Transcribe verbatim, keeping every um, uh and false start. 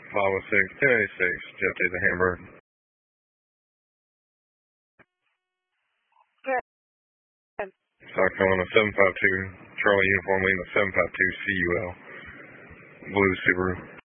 five oh six, ten eighty-six, Jeff David Hamburg. South Carolina seven five two, Charlie Uniform Lima seven five two C U L, Blue Subaru.